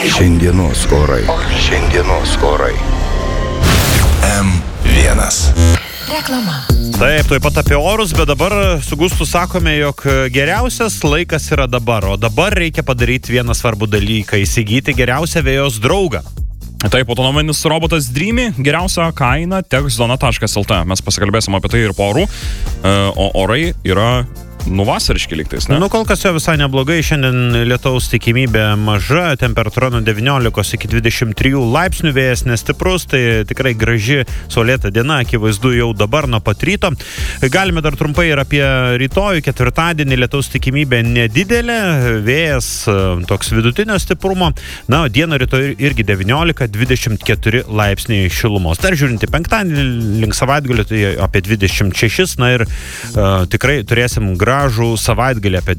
Šiandienos orai. M1. Reklama. Taip, tuoj pat apie orus, bet dabar su Gustu sakome, jog geriausias laikas yra dabar, o dabar reikia padaryti vieną svarbų dalyką – įsigyti geriausią vėjos draugą. Taip, autonominis robotas Dreamy, geriausia kaina techzona.lt. Mes pasikalbėsim apie tai ir po orų, o orai yra vasariški lygtais, ne? Kol kas jo visai neblogai, šiandien lietaus tikimybė maža, temperatūra nuo 19 iki 23 laipsnių, vėjas nestiprus, tai tikrai graži saulėta diena, akivaizdu jau dabar nuo pat ryto. Galime dar trumpai ir apie rytojų, ketvirtadienį, lietaus tikimybė nedidelė, vėjas toks vidutinio stiprumo, o dieną rytoj irgi 19-24 laipsniai šilumos. Dar žiūrinti penktadienį, link savaitgalį, tai apie 26, ir tikrai turėsim gražų savaitgalį apie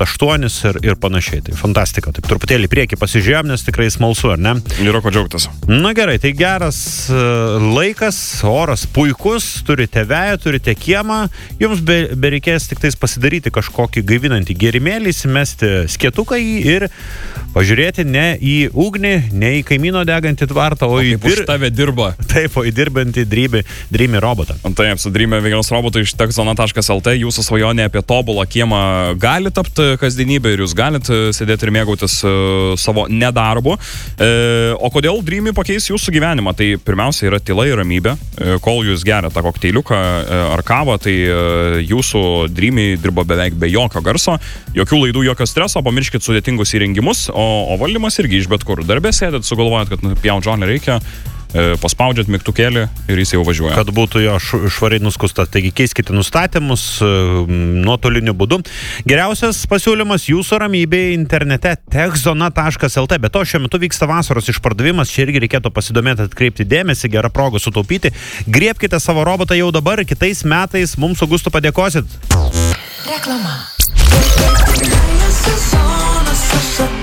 28 ir panašiai. Tai fantastika. Taip truputėlį priekį pasižiūrėjom, nes tikrai smalsu, ar ne? Yra ko džiaugtis. Gerai, tai geras laikas, oras puikus, turite veją, turite kiemą, jums bereikės tik tais pasidaryti kažkokį gaivinantį gėrimėlį, įsimesti skėtuką ir pažiūrėti ne į ugnį, ne į kaimyno degantį tvartą, o į už tave dirba. Taip, o į dirbantį Dreamy robotą. Taip, su Dreamy vėgienos robotu iš techzona.lt jūsų svajonė apie tobulą kiemą gali tapti kasdienybė ir jūs galite sėdėti ir mėgautis savo nedarbu. O kodėl Dreamy pakeis jūsų gyvenimą? Tai pirmiausia yra tyla ir ramybė. Kol jūs geriate tą kokteiliuką ar kavą, tai jūsų Dreamy dirba beveik be jokio garso, jokių laidų, jokio streso, pamirškit sudėtingus įrengimus, o valdymas irgi iš bet kur. Darbė sėdėt, sugalvojat, kad pjaut žolę reikia, paspaudžiat mygtukėlį ir jis jau važiuoja. Kad būtų jo švariai nuskustas. Taigi keiskite nustatymus nuotoliniu būdu. Geriausias pasiūlymas jūsų ramybėje internete techzona.lt. Be to, šiuo metu vyksta vasaros išpardavimas. Čia irgi reikėtų pasidomėti, atkreipti dėmesį, gerą progą sutaupyti. Griebkite savo robotą jau dabar, kitais metais mums su Gustu padėkosit. Reklama.